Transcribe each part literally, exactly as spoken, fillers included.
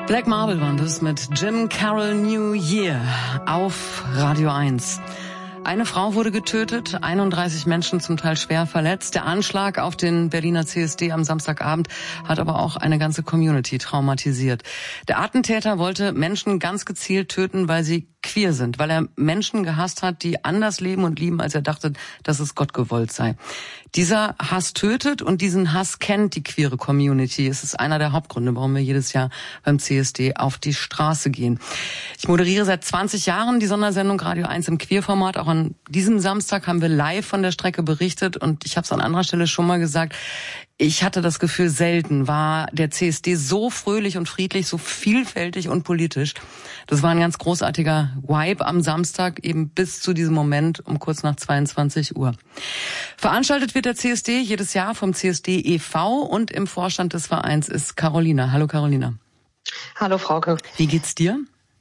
Black Marble waren das mit Jim Carroll New Year auf Radio eins. Eine Frau wurde getötet, einunddreißig Menschen zum Teil schwer verletzt. Der Anschlag auf den Berliner C S D am Samstagabend hat aber auch eine ganze Community traumatisiert. Der Attentäter wollte Menschen ganz gezielt töten, weil sie queer sind, weil er Menschen gehasst hat, die anders leben und lieben, als er dachte, dass es Gott gewollt sei. Dieser Hass tötet und diesen Hass kennt die queere Community. Es ist einer der Hauptgründe, warum wir jedes Jahr beim C S D auf die Straße gehen. Ich moderiere seit zwanzig Jahren die Sondersendung Radio eins im Queerformat. Auch an diesem Samstag haben wir live von der Strecke berichtet und ich habe es an anderer Stelle schon mal gesagt, ich hatte das Gefühl, selten war der C S D so fröhlich und friedlich, so vielfältig und politisch. Das war ein ganz großartiger Vibe am Samstag, eben bis zu diesem Moment um kurz nach zweiundzwanzig Uhr. Veranstaltet wird der C S D jedes Jahr vom C S D e V und im Vorstand des Vereins ist Carolina. Hallo Carolina. Hallo Frauke. Wie geht's dir?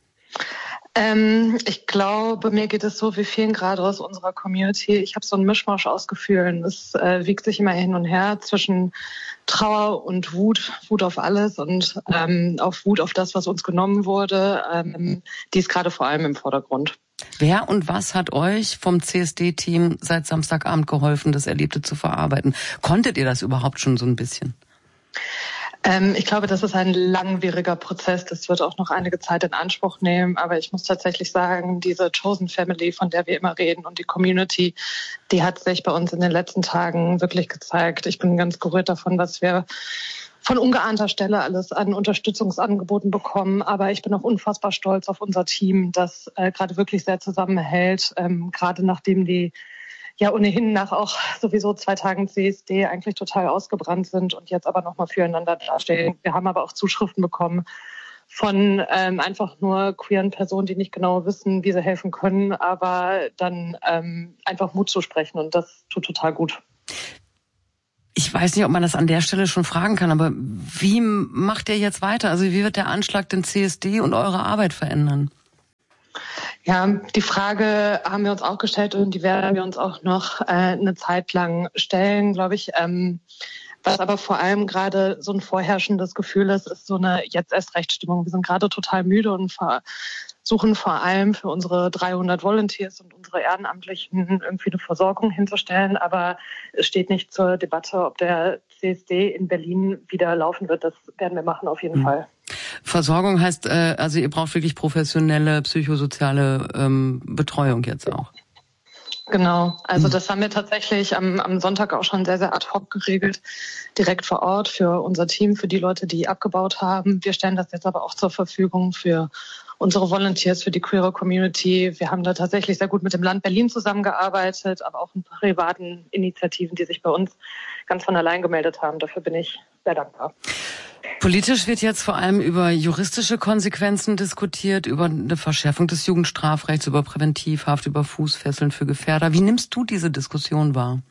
Ähm, ich glaube, mir geht es so wie vielen gerade aus unserer Community. Ich habe so einen Mischmasch aus Gefühlen. Es äh, wiegt sich immer hin und her zwischen Trauer und Wut, Wut auf alles und ähm, auf Wut auf das, was uns genommen wurde. Ähm, die ist gerade vor allem im Vordergrund. Wer und was hat euch vom C S D-Team seit Samstagabend geholfen, das Erlebte zu verarbeiten? Konntet ihr das überhaupt schon so ein bisschen? Ähm, ich glaube, das ist ein langwieriger Prozess. Das wird auch noch einige Zeit in Anspruch nehmen. Aber ich muss tatsächlich sagen, diese Chosen Family, von der wir immer reden und die Community, die hat sich bei uns in den letzten Tagen wirklich gezeigt. Ich bin ganz gerührt davon, was wir von ungeahnter Stelle alles an Unterstützungsangeboten bekommen. Aber ich bin auch unfassbar stolz auf unser Team, das äh, gerade wirklich sehr zusammenhält, ähm, gerade nachdem die ja ohnehin nach auch sowieso zwei Tagen C S D eigentlich total ausgebrannt sind und jetzt aber nochmal füreinander dastehen. Wir haben aber auch Zuschriften bekommen von ähm, einfach nur queeren Personen, die nicht genau wissen, wie sie helfen können, aber dann ähm, einfach Mut zu sprechen und das tut total gut. Ich weiß nicht, ob man das an der Stelle schon fragen kann, aber wie macht ihr jetzt weiter? Also wie wird der Anschlag den C S D und eure Arbeit verändern? Ja, die Frage haben wir uns auch gestellt und die werden wir uns auch noch äh, eine Zeit lang stellen, glaube ich. Ähm, was aber vor allem gerade so ein vorherrschendes Gefühl ist, ist so eine Jetzt-erst-Recht-Stimmung. Wir sind gerade total müde und versuchen vor allem für unsere dreihundert Volunteers und unsere Ehrenamtlichen irgendwie eine Versorgung hinzustellen. Aber es steht nicht zur Debatte, ob der C S D in Berlin wieder laufen wird. Das werden wir machen auf jeden mhm. Fall. Versorgung heißt, äh, also ihr braucht wirklich professionelle psychosoziale ähm, Betreuung jetzt auch. Genau, also das haben wir tatsächlich am, am Sonntag auch schon sehr, sehr ad hoc geregelt, direkt vor Ort für unser Team, für die Leute, die abgebaut haben. Wir stellen das jetzt aber auch zur Verfügung für unsere Volunteers, für die queere Community. Wir haben da tatsächlich sehr gut mit dem Land Berlin zusammengearbeitet, aber auch in privaten Initiativen, die sich bei uns ganz von allein gemeldet haben. Dafür bin ich sehr dankbar. Politisch wird jetzt vor allem über juristische Konsequenzen diskutiert, über eine Verschärfung des Jugendstrafrechts, über Präventivhaft, über Fußfesseln für Gefährder. Wie nimmst du diese Diskussion wahr?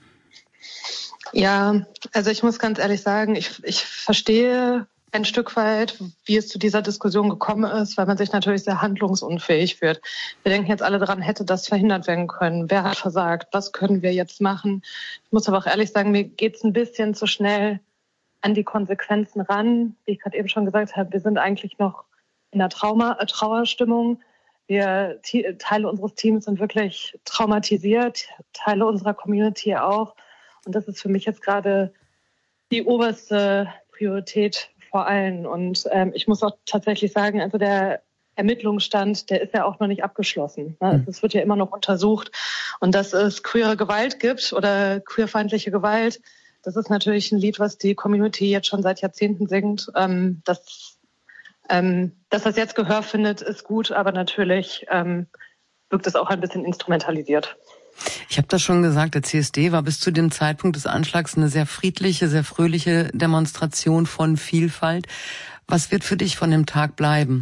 Ja, also ich muss ganz ehrlich sagen, ich, ich verstehe ein Stück weit, wie es zu dieser Diskussion gekommen ist, weil man sich natürlich sehr handlungsunfähig fühlt. Wir denken jetzt alle daran, hätte das verhindert werden können? Wer hat versagt? Was können wir jetzt machen? Ich muss aber auch ehrlich sagen, mir geht es ein bisschen zu schnell an die Konsequenzen ran. Wie ich gerade eben schon gesagt habe, wir sind eigentlich noch in einer Trauma, äh, Trauerstimmung. Wir, Teile unseres Teams sind wirklich traumatisiert, Teile unserer Community auch. Und das ist für mich jetzt gerade die oberste Priorität vor allen. Und ähm, ich muss auch tatsächlich sagen, also der Ermittlungsstand, der ist ja auch noch nicht abgeschlossen. Ne? Es wird ja immer noch untersucht. Und dass es queere Gewalt gibt oder queerfeindliche Gewalt, das ist natürlich ein Lied, was die Community jetzt schon seit Jahrzehnten singt. Ähm, das, ähm, dass das jetzt Gehör findet, ist gut, aber natürlich ähm, wirkt es auch ein bisschen instrumentalisiert. Ich habe das schon gesagt, der C S D war bis zu dem Zeitpunkt des Anschlags eine sehr friedliche, sehr fröhliche Demonstration von Vielfalt. Was wird für dich von dem Tag bleiben?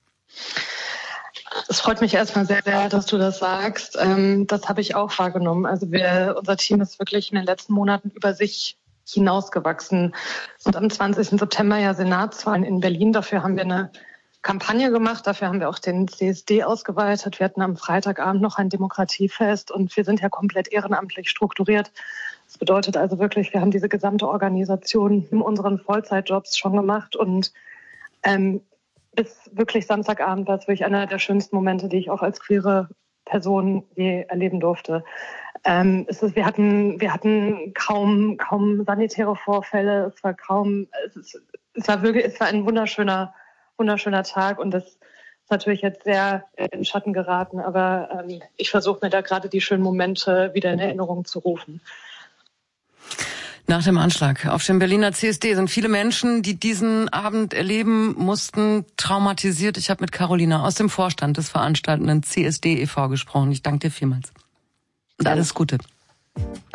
Es freut mich erstmal sehr, sehr, dass du das sagst. Ähm, das habe ich auch wahrgenommen. Also wir, unser Team ist wirklich in den letzten Monaten über sich hinausgewachsen. Und am zwanzigsten September ja Senatswahlen in Berlin. Dafür haben wir eine Kampagne gemacht. Dafür haben wir auch den C S D ausgeweitet. Wir hatten am Freitagabend noch ein Demokratiefest und wir sind ja komplett ehrenamtlich strukturiert. Das bedeutet also wirklich, wir haben diese gesamte Organisation in unseren Vollzeitjobs schon gemacht und ähm, bis wirklich Samstagabend war es wirklich einer der schönsten Momente, die ich auch als queere Person je erleben durfte. Ähm, es ist, wir hatten, wir hatten kaum, kaum sanitäre Vorfälle. Es war kaum, es, ist, es war wirklich, es war ein wunderschöner, wunderschöner Tag und das ist natürlich jetzt sehr in den Schatten geraten, aber ähm, ich versuche mir da gerade die schönen Momente wieder in Erinnerung zu rufen. Nach dem Anschlag auf dem Berliner C S D sind viele Menschen, die diesen Abend erleben mussten, traumatisiert. Ich habe mit Carolina aus dem Vorstand des veranstaltenden C S D e V gesprochen. Ich danke dir vielmals. Und alles Gute.